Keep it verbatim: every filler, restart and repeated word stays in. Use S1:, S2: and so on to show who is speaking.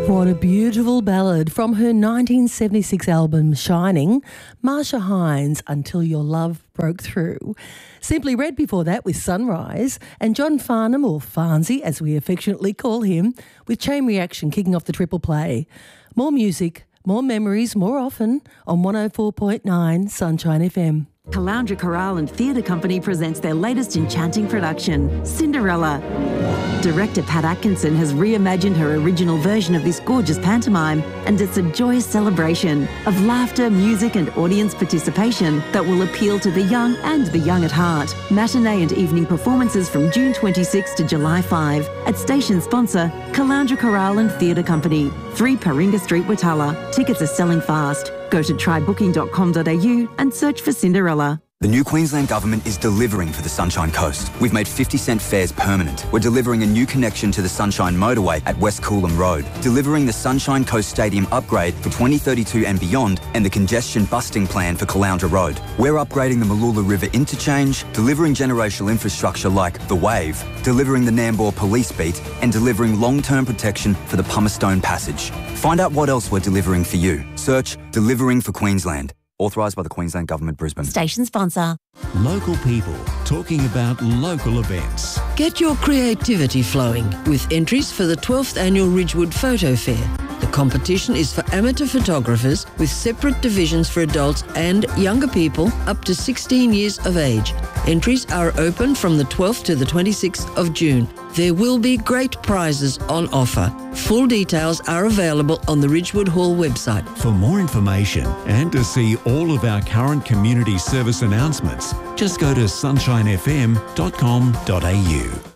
S1: What a beautiful ballad from her nineteen seventy-six album Shining, Marsha Hines, Until Your Love Broke Through. Simply Red before that with Sunrise, and John Farnham, or Farnsey as we affectionately call him, with Chain Reaction kicking off the triple play. More music, more memories, more often on one oh four point nine Sunshine F M.
S2: Caloundra Chorale and Theatre Company presents their latest enchanting production, Cinderella. Director Pat Atkinson has reimagined her original version of this gorgeous pantomime, and it's a joyous celebration of laughter, music and audience participation that will appeal to the young and the young at heart. Matinee and evening performances from June twenty-sixth to July fifth at station sponsor Caloundra Chorale and Theatre Company, three Paringa Street, Watala. Tickets are selling fast. Go to try booking dot com dot a u and search for Cinderella.
S3: The new Queensland Government is delivering for the Sunshine Coast. We've made fifty cent fares permanent. We're delivering a new connection to the Sunshine Motorway at West Coolum Road, delivering the Sunshine Coast Stadium upgrade for twenty thirty-two and beyond, and the congestion busting plan for Caloundra Road. We're upgrading the Mooloola River interchange, delivering generational infrastructure like the Wave, delivering the Nambour Police Beat, and delivering long-term protection for the Pumicestone Passage. Find out what else we're delivering for you. Search Delivering for Queensland. Authorised by the Queensland Government, Brisbane.
S2: Station sponsor.
S4: Local people talking about local events.
S5: Get your creativity flowing with entries for the twelfth Annual Ridgewood Photo Fair. The competition is for amateur photographers with separate divisions for adults and younger people up to sixteen years of age. Entries are open from the twelfth to the twenty-sixth of June. There will be great prizes on offer. Full details are available on the Ridgewood Hall website.
S4: For more information and to see all of our current community service announcements, just go to sunshine f m dot com dot a u.